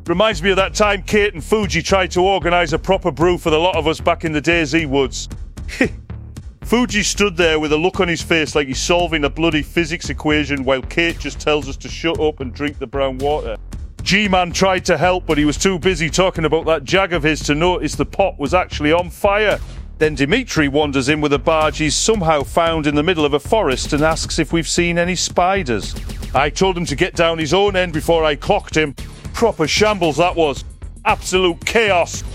Reminds me of that time Kate and Fuji tried to organise a proper brew for the lot of us back in the DayZ Woods. Fuji stood there with a look on his face like he's solving a bloody physics equation while Kate just tells us to shut up and drink the brown water. G-Man tried to help, but he was too busy talking about that jag of his to notice the pot was actually on fire. Then Dimitri wanders in with a barge he's somehow found in the middle of a forest and asks if we've seen any spiders. I told him to get down his own end before I clocked him. Proper shambles that was. Absolute chaos.